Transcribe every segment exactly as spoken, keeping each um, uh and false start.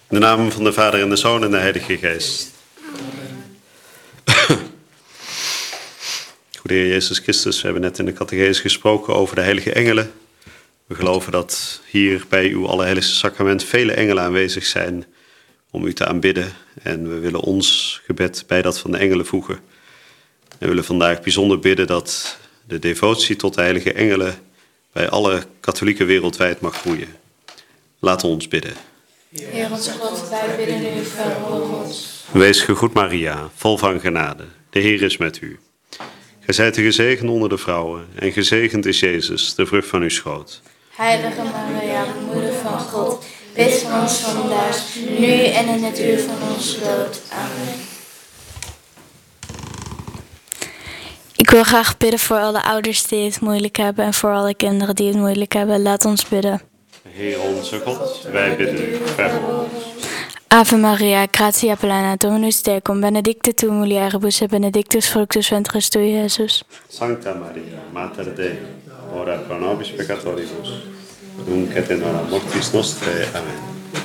In de naam van de Vader en de Zoon en de Heilige Geest. Goede Heer Jezus Christus, we hebben net in de catechese gesproken over de heilige engelen. We geloven dat hier bij uw Allerheiligste Sacrament vele engelen aanwezig zijn om u te aanbidden. En we willen ons gebed bij dat van de engelen voegen. En we willen vandaag bijzonder bidden dat de devotie tot de heilige engelen bij alle katholieken wereldwijd mag groeien. Laten we ons bidden. Heer onze God, wij bidden u, verhoor ons. Wees gegroet Maria, vol van genade. De Heer is met u. Gij zijt de gezegend onder de vrouwen en gezegend is Jezus, de vrucht van uw schoot. Heilige Maria, moeder van God, bid voor ons zondaars, nu en in het uur van onze dood. Amen. Ik wil graag bidden voor alle ouders die het moeilijk hebben en voor alle kinderen die het moeilijk hebben. Laat ons bidden. Heer onze God, wij bidden u, verhoor ons. Ave Maria, gratia plena, Dominus tecum, benedicta tu mulieribus et benedictus fructus ventris tui, Iesus. Sancta Maria, Mater Dei, ora pro nobis peccatoribus, nunc et in hora mortis nostrae. Amen.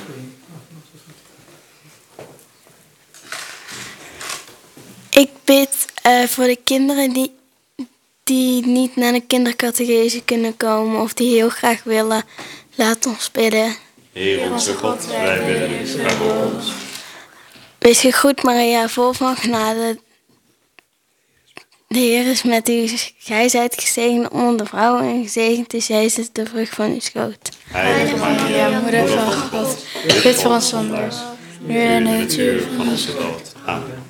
Ik bid uh, voor de kinderen die, die niet naar de kindercatechese kunnen komen of die heel graag willen. Laat ons bidden. Heer onze God, wij bidden u, verhoor ons. Wees gegroet Maria, vol van genade. De Heer is met u. Gij zijt gezegend onder de vrouwen en gezegend is Jezus, de vrucht van uw schoot. Heilige Maria, moeder van God, bid voor ons zondaars, nu en in het uur van onze dood. Amen.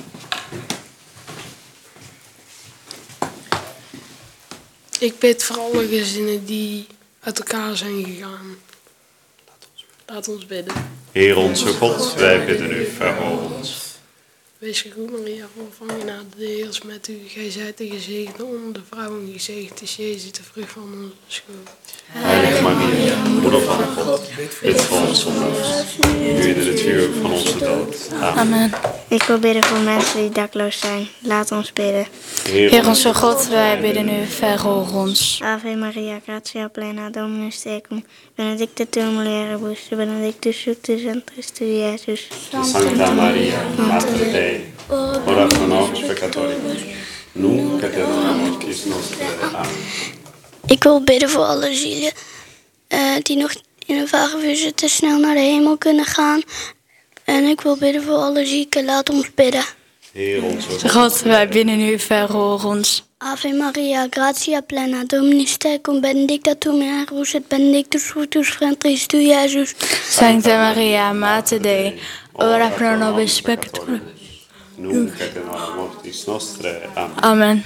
Ik bid voor alle gezinnen die uit elkaar zijn gegaan. Laat ons bidden. Heer onze God, wij bidden u, verhoor ons. Wees gegroet Maria, vol van genade, de Heer is met u. Gij zijt de gezegende onder de vrouwen, gezegend is Jezus, de vrucht van onze schoot. Heilige Maria, moeder van God, bid voor ons zondaars, nu en in het uur van onze dood. Amen. Amen. Ik wil bidden voor mensen die dakloos zijn. Laat ons bidden. Heer onze God, wij bidden u, verhoor ons. Ave Maria, gratia plena, Dominus tecum, benedicta tu mulieribus, benedictus fructus ventris tui, Iesus. Sancta Maria, Mater Dei, ora pro nobis peccatoribus, nunc et in hora mortis nostrae. Amen. Ik wil bidden voor alle zielen uh, die nog in een vagevuur zitten, snel naar de hemel kunnen gaan. En ik wil bidden voor alle zieken, laat ons bidden. Heer onze God, God, wij bidden u, verhoor ons. Ave Maria, gratia plena, Dominus tecum, benedicta tu mulieribus et benedictus fructus ventris tui, Iesus. Sancta Maria, Mater Dei, ora pro nobis peccatoribus, nunc et in hora mortis nostrae. Amen. Amen.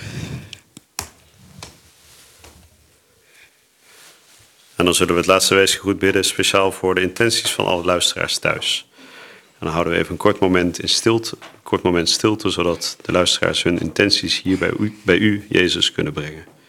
En dan zullen we het laatste weesgegroet bidden, speciaal voor de intenties van alle luisteraars thuis. En dan houden we even een kort moment in stilte, een kort moment stilte, zodat de luisteraars hun intenties hier bij u, bij u Jezus, kunnen brengen.